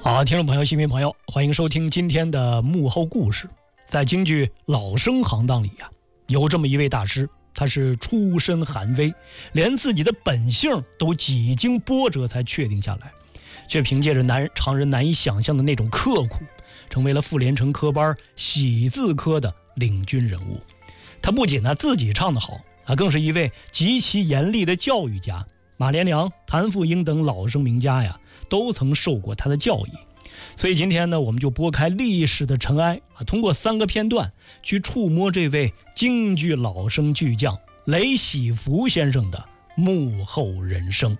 好，听众朋友、新民朋友，欢迎收听今天的幕后故事。在京剧老生行当里呀，有这么一位大师，他是出身寒微，连自己的本性都几经波折才确定下来，却凭借着常人难以想象的那种刻苦，成为了傅连城科班喜字科的领军人物。他不仅自己唱得好，更是一位极其严厉的教育家。马连良、谭富英等老生名家呀，都曾受过他的教育。所以今天呢，我们就拨开历史的尘埃通过3个片段去触摸这位京剧老生巨匠雷喜福先生的幕后人生。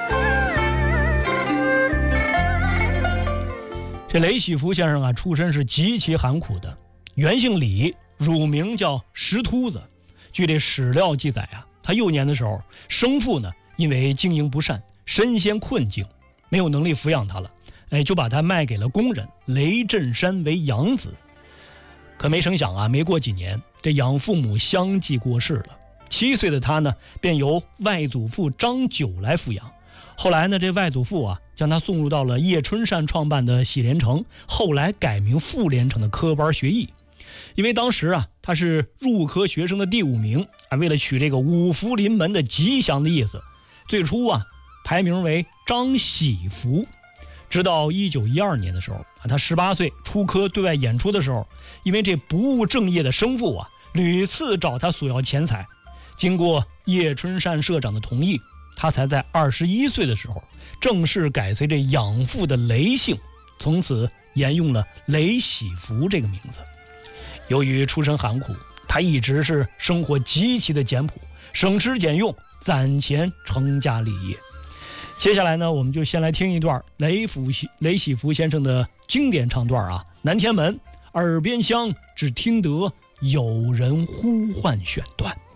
这雷喜福先生出身是极其寒苦的，原姓李，乳名叫石秃子。据这史料记载他幼年的时候，生父呢因为经营不善，身陷困境，没有能力抚养他了，就把他卖给了工人雷震山为养子。可没成想没过几年，这养父母相继过世了。7岁的他呢，便由外祖父张九来抚养。后来呢，这外祖父将他送入到了叶春善创办的喜连城，后来改名傅连城的科班学艺。因为当时他是入科学生的第5名，为了取这个五福临门的吉祥的意思，最初排名为张喜福。直到1912年的时候，他18岁出科对外演出的时候，因为这不务正业的生父屡次找他索要钱财，经过叶春善社长的同意，他才在21岁的时候正式改随这养父的雷姓，从此沿用了雷喜福这个名字。由于出身寒苦，他一直是生活极其的简朴，省吃俭用，攒钱成家立业。接下来呢，我们就先来听一段雷喜福先生的经典唱段南天门，耳边香，只听得有人呼唤选段。